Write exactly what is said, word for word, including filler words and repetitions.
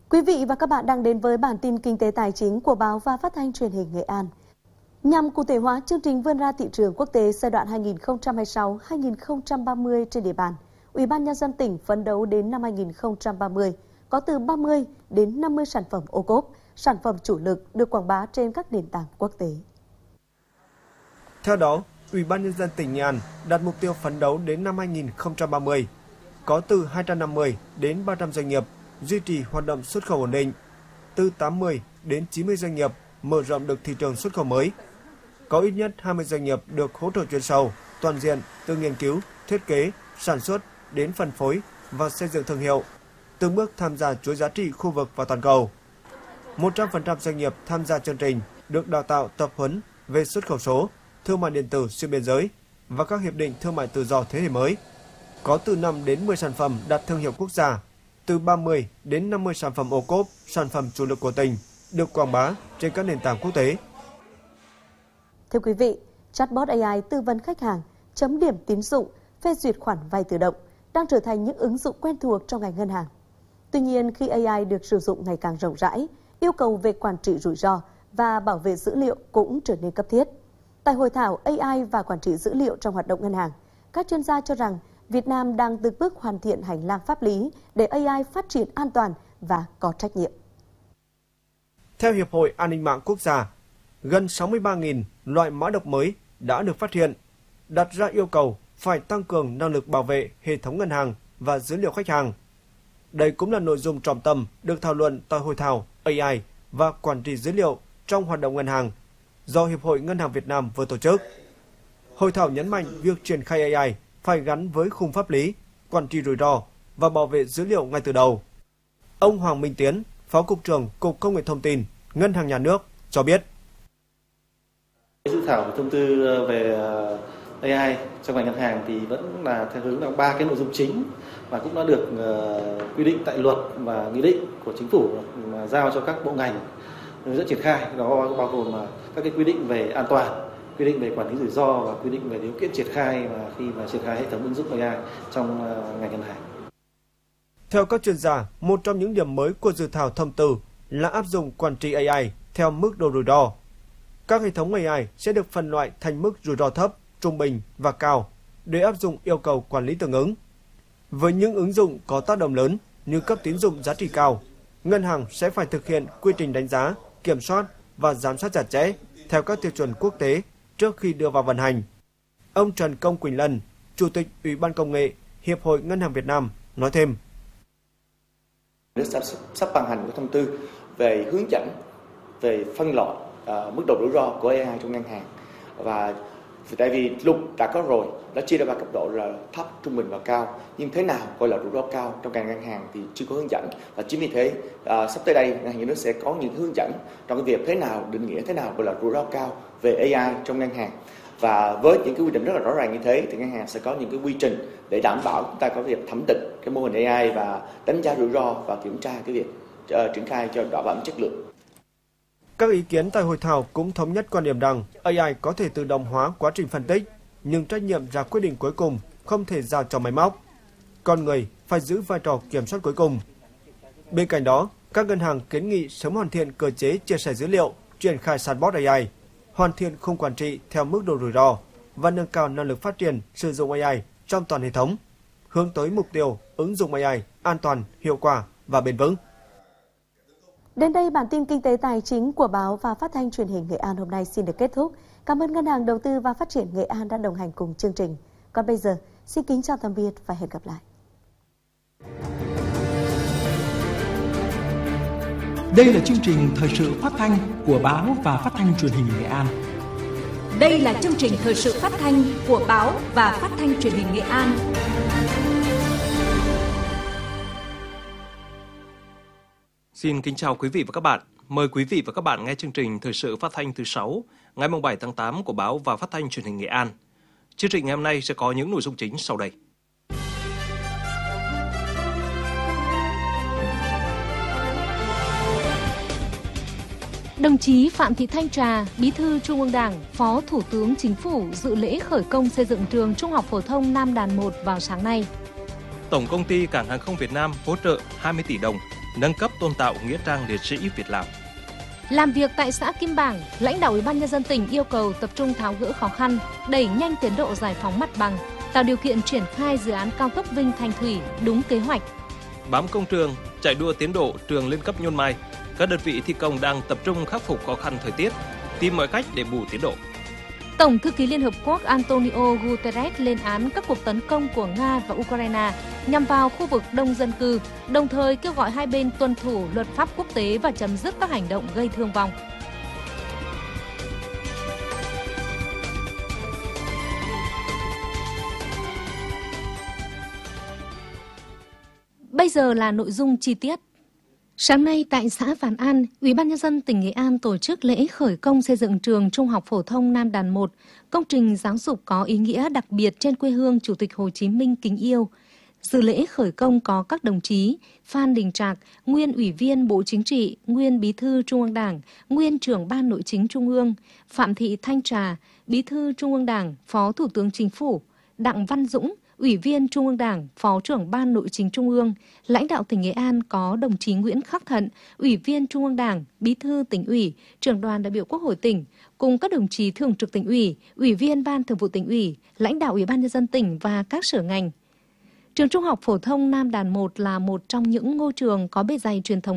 Quý vị và các bạn đang đến với bản tin kinh tế tài chính của Báo và Phát thanh Truyền hình Nghệ An. Nhằm cụ thể hóa chương trình vươn ra thị trường quốc tế giai đoạn hai nghìn không trăm hai mươi sáu đến hai nghìn không trăm ba mươi trên địa bàn, Ủy ban Nhân dân tỉnh phấn đấu đến năm hai nghìn không trăm ba mươi có từ ba mươi đến năm mươi sản phẩm ô cốp, sản phẩm chủ lực được quảng bá trên các nền tảng quốc tế. Theo đó, Ủy ban Nhân dân tỉnh Nghệ An đặt mục tiêu phấn đấu đến năm hai nghìn không trăm ba mươi có từ hai trăm năm mươi đến ba trăm doanh nghiệp duy trì hoạt động xuất khẩu ổn định, từ tám mươi đến chín mươi doanh nghiệp mở rộng được thị trường xuất khẩu mới, có ít nhất hai mươi doanh nghiệp được hỗ trợ chuyên sâu, toàn diện từ nghiên cứu, thiết kế, sản xuất đến phân phối và xây dựng thương hiệu, từng bước tham gia chuỗi giá trị khu vực và toàn cầu. một trăm phần trăm doanh nghiệp tham gia chương trình được đào tạo tập huấn về xuất khẩu số, thương mại điện tử xuyên biên giới và các hiệp định thương mại tự do thế hệ mới. Có từ năm đến mười sản phẩm đạt thương hiệu quốc gia, từ ba mươi đến năm mươi sản phẩm ô cốp, sản phẩm chủ lực của tỉnh được quảng bá trên các nền tảng quốc tế. Thưa quý vị, chatbot a i tư vấn khách hàng, chấm điểm tín dụng, phê duyệt khoản vay tự động đang trở thành những ứng dụng quen thuộc trong ngành ngân hàng. Tuy nhiên, khi a i được sử dụng ngày càng rộng rãi, yêu cầu về quản trị rủi ro và bảo vệ dữ liệu cũng trở nên cấp thiết. Tại hội thảo a i và quản trị dữ liệu trong hoạt động ngân hàng, các chuyên gia cho rằng Việt Nam đang từng bước hoàn thiện hành lang pháp lý để a i phát triển an toàn và có trách nhiệm. Theo Hiệp hội An ninh mạng quốc gia, gần sáu mươi ba nghìn loại mã độc mới đã được phát hiện, đặt ra yêu cầu phải tăng cường năng lực bảo vệ hệ thống ngân hàng và dữ liệu khách hàng. Đây cũng là nội dung trọng tâm được thảo luận tại hội thảo a i và quản trị dữ liệu trong hoạt động ngân hàng do Hiệp hội Ngân hàng Việt Nam vừa tổ chức. Hội thảo nhấn mạnh việc triển khai a i phải gắn với khung pháp lý, quản trị rủi ro và bảo vệ dữ liệu ngay từ đầu. Ông Hoàng Minh Tiến, Phó Cục trưởng Cục Công nghệ Thông tin, Ngân hàng Nhà nước cho biết. Dự thảo của thông tư về a i trong ngành ngân hàng thì vẫn là theo hướng là ba cái nội dung chính và cũng đã được quy định tại luật và nghị định của chính phủ mà giao cho các bộ ngành hướng dẫn triển khai. Đó bao gồm các cái quy định về an toàn, quy định về quản lý rủi ro và quy định về điều kiện triển khai và khi mà triển khai hệ thống ứng dụng a i trong ngành ngân hàng. Theo các chuyên gia, một trong những điểm mới của dự thảo thông tư là áp dụng quản trị a i theo mức độ rủi ro. Các hệ thống a i sẽ được phân loại thành mức rủi ro thấp, trung bình và cao để áp dụng yêu cầu quản lý tương ứng. Với những ứng dụng có tác động lớn như cấp tín dụng giá trị cao, ngân hàng sẽ phải thực hiện quy trình đánh giá, kiểm soát và giám sát chặt chẽ theo các tiêu chuẩn quốc tế trước khi đưa vào vận hành. Ông Trần Công Quỳnh Lân, Chủ tịch Ủy ban Công nghệ Hiệp hội Ngân hàng Việt Nam nói thêm. Sắp, sắp ban hành một thông tư về hướng dẫn về phân loại uh, mức độ rủi ro của a i trong ngân hàng, và tại vì luật đã có rồi, đã chia ra ba cấp độ là thấp, trung bình và cao, nhưng thế nào gọi là rủi ro cao trong ngành ngân hàng thì chưa có hướng dẫn, và chính vì thế uh, sắp tới đây ngân hàng nhà nước sẽ có những hướng dẫn trong cái việc thế nào định nghĩa thế nào gọi là rủi ro cao về a i trong ngân hàng. Và với những cái quy định rất là rõ ràng như thế thì ngân hàng sẽ có những cái quy trình để đảm bảo chúng ta có việc thẩm định cái mô hình a i và đánh giá rủi ro và kiểm tra cái việc uh, triển khai cho đảm bảo chất lượng. Các ý kiến tại hội thảo cũng thống nhất quan điểm rằng a i có thể tự động hóa quá trình phân tích, nhưng trách nhiệm ra quyết định cuối cùng không thể giao cho máy móc. Con người phải giữ vai trò kiểm soát cuối cùng. Bên cạnh đó, các ngân hàng kiến nghị sớm hoàn thiện cơ chế chia sẻ dữ liệu, triển khai chatbot a i, hoàn thiện khung quản trị theo mức độ rủi ro và nâng cao năng lực phát triển sử dụng a i trong toàn hệ thống, hướng tới mục tiêu ứng dụng a i an toàn, hiệu quả và bền vững. Đến đây, bản tin kinh tế tài chính của Báo và Phát thanh Truyền hình Nghệ An hôm nay xin được kết thúc. Cảm ơn Ngân hàng Đầu tư và Phát triển Nghệ An đã đồng hành cùng chương trình. Còn bây giờ, xin kính chào tạm biệt và hẹn gặp lại. Đây là chương trình thời sự phát thanh của Báo và Phát thanh Truyền hình Nghệ An. Đây là chương trình thời sự phát thanh của Báo và Phát thanh Truyền hình Nghệ An. Xin kính chào quý vị và các bạn. Mời quý vị và các bạn nghe chương trình thời sự phát thanh thứ sáu, ngày bảy tháng tám của Báo và Phát thanh Truyền hình Nghệ An. Chương trình ngày hôm nay sẽ có những nội dung chính sau đây. Đồng chí Phạm Thị Thanh Trà, Bí thư Trung ương Đảng, Phó Thủ tướng Chính phủ dự lễ khởi công xây dựng trường Trung học phổ thông Nam Đàn một vào sáng nay. Tổng công ty Cảng hàng không Việt Nam hỗ trợ hai mươi tỷ đồng nâng cấp tôn tạo nghĩa trang liệt sĩ Việt Lào. Làm việc tại xã Kim Bảng, lãnh đạo Ủy ban Nhân dân tỉnh yêu cầu tập trung tháo gỡ khó khăn, đẩy nhanh tiến độ giải phóng mặt bằng, tạo điều kiện triển khai dự án cao tốc Vinh Thanh Thủy đúng kế hoạch. Bám công trường, chạy đua tiến độ trường lên cấp Nhôn Mai, các đơn vị thi công đang tập trung khắc phục khó khăn thời tiết, tìm mọi cách để bù tiến độ. Tổng thư ký Liên Hợp Quốc Antonio Guterres lên án các cuộc tấn công của Nga và Ukraine nhằm vào khu vực đông dân cư, đồng thời kêu gọi hai bên tuân thủ luật pháp quốc tế và chấm dứt các hành động gây thương vong. Bây giờ là nội dung chi tiết. Sáng nay tại xã Vạn An, Ủy ban Nhân dân tỉnh Nghệ An tổ chức lễ khởi công xây dựng trường Trung học phổ thông Nam Đàn một, công trình giáo dục có ý nghĩa đặc biệt trên quê hương Chủ tịch Hồ Chí Minh kính yêu. Dự lễ khởi công có các đồng chí Phan Đình Trạc, nguyên Ủy viên Bộ Chính trị, nguyên Bí thư Trung ương Đảng, nguyên Trưởng Ban Nội chính Trung ương, Phạm Thị Thanh Trà, Bí thư Trung ương Đảng, Phó Thủ tướng Chính phủ, Đặng Văn Dũng, Ủy viên Trung ương Đảng, Phó trưởng Ban Nội chính Trung ương. Lãnh đạo tỉnh Nghệ An có đồng chí Nguyễn Khắc Thận, Ủy viên Trung ương Đảng, Bí thư Tỉnh ủy, Trưởng đoàn đại biểu Quốc hội tỉnh, cùng các đồng chí Thường trực Tỉnh ủy, Ủy viên Ban Thường vụ Tỉnh ủy, lãnh đạo Ủy ban Nhân dân tỉnh và các sở ngành. Trường Trung học phổ thông Nam Đàn một là một trong những ngôi trường có bề dày truyền thống